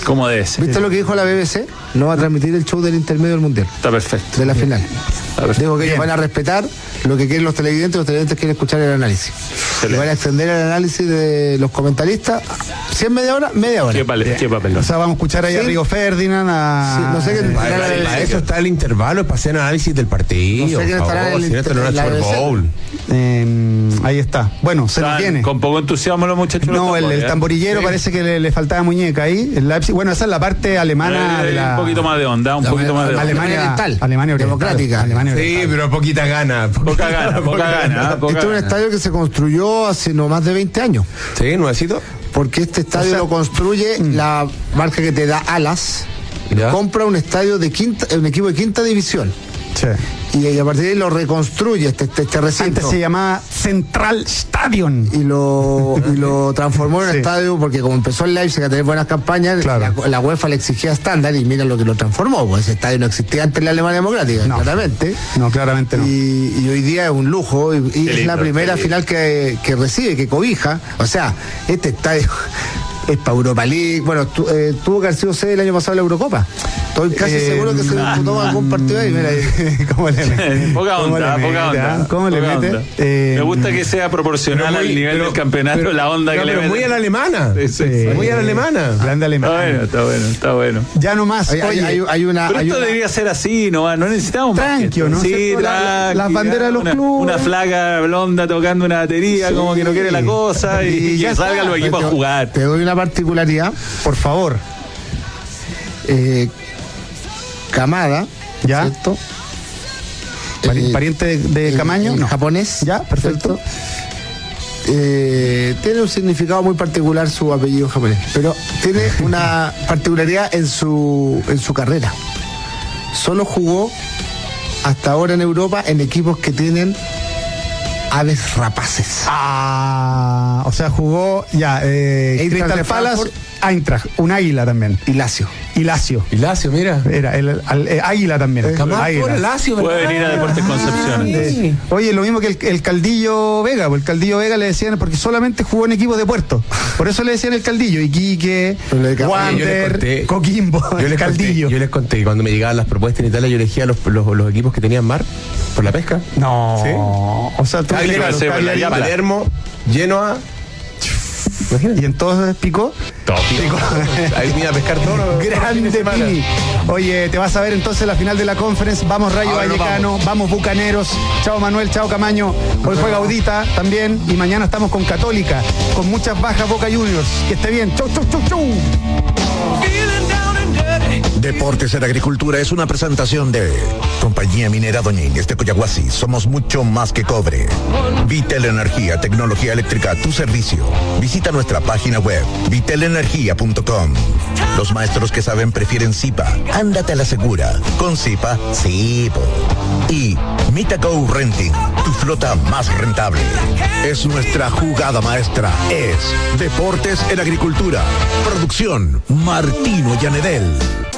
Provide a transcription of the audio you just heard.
¿Cómo debe ser? ¿Viste lo que dijo la BBC? No va a transmitir el show del intermedio del Mundial. Está perfecto. De la final. Digo que ellos van a respetar lo que quieren los televidentes quieren escuchar el análisis. Y van a extender el análisis de los comentaristas. Si es media hora. ¿Qué papel? O sea, vamos a escuchar ahí a Rigo Ferdinand, Sí, no sé qué. Para eso está el intervalo, para hacer análisis del partido. No sé quién estará en el Super Bowl. ahí está. Bueno, se lo tiene. Con poco entusiasmo los muchachos. No, el tamborillero parece que le faltaba muñeca ahí. El Leipzig. Bueno, esa es la parte alemana de la... Un poquito más de onda, Alemania Oriental. Alemania democrática. Alemania Sí, pero poquita gana. Poca gana. Este es un estadio que se construyó hace no más de 20 años. Sí, nuevecito. Porque este estadio lo construye la marca que te da alas. ¿Ya? Compra un estadio un equipo de quinta división. Sí. Y a partir de ahí lo reconstruye este recinto. Antes se llamaba Central Stadion. Y lo transformó en un estadio, porque como empezó el Leipzig a tener buenas campañas, claro, la UEFA le exigía estándar, y mira lo que lo transformó, pues ese estadio no existía antes en la Alemania Democrática, claramente. No, claramente no. Y hoy día es un lujo, y es lindo, la primera final que recibe, que cobija. O sea, este estadio es para Europa League. Bueno, tuvo que haber sido sede el año pasado de la Eurocopa. Estoy casi seguro que se disputó algún partido ahí. Mira, ¿Cómo le mete? Poca onda. ¿Cómo le mete? Me gusta que sea proporcional al nivel del campeonato, la onda que le mete. Muy a la alemana. Sí. Muy a la alemana. Grande alemana. Está bueno. Ya nomás. Hay una. Pero esto debería ser así, no necesitamos más. Tranquilo, ¿no? Sí, las banderas de los clubes. Una flaca blonda tocando una batería, como que no quiere la cosa, y que salgan los equipos a jugar. Te doy una particularidad, por favor. Kamada, ¿ya? ¿Cierto? ¿Pariente de Camaño? No. Japonés. Ya, perfecto. Tiene un significado muy particular su apellido japonés, pero tiene una particularidad en su carrera. Solo jugó hasta ahora en Europa en equipos que aves rapaces. O sea, jugó Crystal Palace, Eintracht, un águila también. Y Lazio. Mira. Era el águila también. Puede venir a Deportes Concepción. Oye, lo mismo que el Caldillo Vega, porque el Caldillo Vega le decían, porque solamente jugó en equipos de Puerto. Por eso le decían el Caldillo. Iquique, Wander, Coquimbo, el Caldillo. Yo les conté que cuando me llegaban las propuestas en Italia, yo elegía los equipos que tenían mar por la pesca. No. ¿Sí? O sea, tú Palermo, Genoa. Y en todos picó. Picó. Ahí vine a pescar todo. Grande Pini. Oye, te vas a ver entonces la final de la Conference. Vamos Rayo Vallecano, vamos Bucaneros. Chao Manuel, chao Camaño. Hoy juega Audita también. Y mañana estamos con Católica, con muchas bajas Boca Juniors. Que esté bien. Chau. Deportes en Agricultura es una presentación de Compañía Minera Doña Inés de Coyahuasi. Somos mucho más que cobre. Vitel Energía, tecnología eléctrica a tu servicio. Visita nuestra página web, vitelenergia.com. Los maestros que saben prefieren Zipa. Ándate a la segura. Con Zipa, sí. Y Mitago Renting, tu flota más rentable. Es nuestra jugada maestra. Es Deportes en Agricultura. Producción Martino Llanedel.